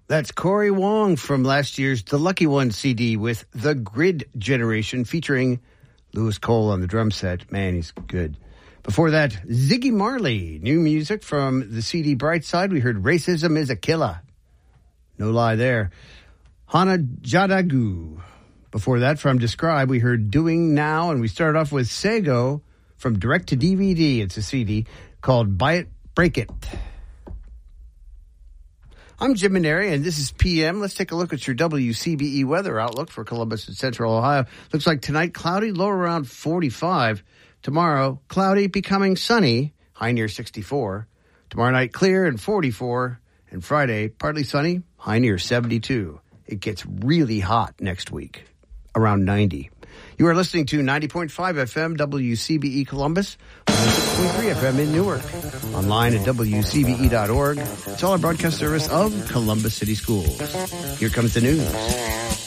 That's Corey Wong from last year's The Lucky One CD with The Grid Generation featuring Lewis Cole on the drum set. Man, he's good. Before that, Ziggy Marley. New music from the CD Bright Side. We heard Racism is a Killer. No lie there. Hana Jadagu. Before that, from Describe, we heard Doing Now. And we started off with Sego from Direct to DVD. It's a CD called Buy It, Break It. I'm Jim Maneri, and this is PM. Let's take a look at your WCBE weather outlook for Columbus and Central Ohio. Looks like tonight, cloudy, low around 45. Tomorrow, cloudy, becoming sunny, high near 64. Tomorrow night, clear and 44. And Friday, partly sunny, high near 72. It gets really hot next week, around 90. You are listening to 90.5 FM WCBE Columbus, 106.3 FM in Newark. Online at WCBE.org. It's all our broadcast service of Columbus City Schools. Here comes the news.